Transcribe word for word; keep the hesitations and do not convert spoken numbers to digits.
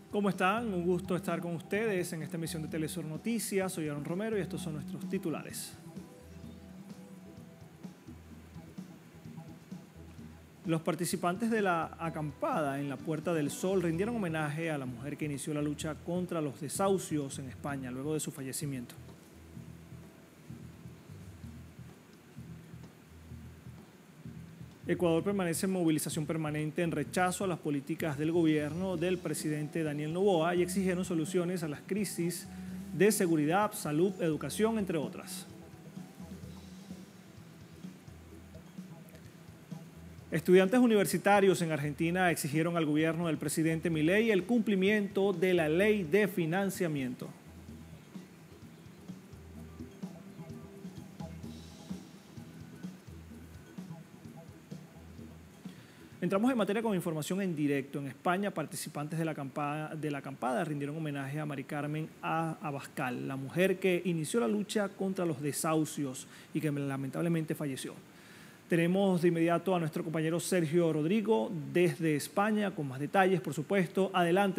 ¿Cómo están? Un gusto estar con ustedes en esta emisión de Telesur Noticias. Soy Aaron Romero y estos son nuestros titulares. Los participantes de la acampada en la Puerta del Sol rindieron homenaje a la mujer que inició la lucha contra los desahucios en España luego de su fallecimiento. Ecuador permanece en movilización permanente en rechazo a las políticas del gobierno del presidente Daniel Noboa y exigieron soluciones a las crisis de seguridad, salud, educación, entre otras. Estudiantes universitarios en Argentina exigieron al gobierno del presidente Milei el cumplimiento de la ley de financiamiento. Entramos en materia con información en directo. En España, participantes de la acampada, de la acampada rindieron homenaje a Mari Carmen A. Abascal, la mujer que inició la lucha contra los desahucios y que lamentablemente falleció. Tenemos de inmediato a nuestro compañero Sergio Rodrigo desde España con más detalles, por supuesto. Adelante.